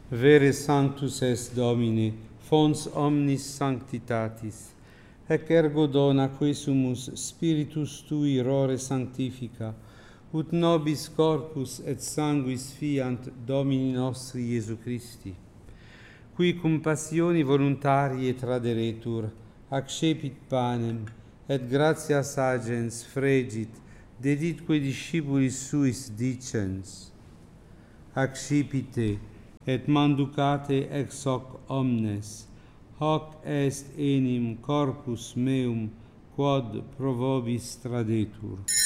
Vere sanctus est Domine, fons omnis sanctitatis. Ec ergo dona qui sumus Spiritus Tui rore sanctifica, ut nobis corpus et sanguis fiant Domini nostri Iesu Christi, qui cum passioni voluntarie traderetur, accepit panem, et gratias agens fregit, deditque discipulis suis dicens, accipite, et manducate ex hoc omnes, hoc est enim corpus meum, quod pro vobis tradetur.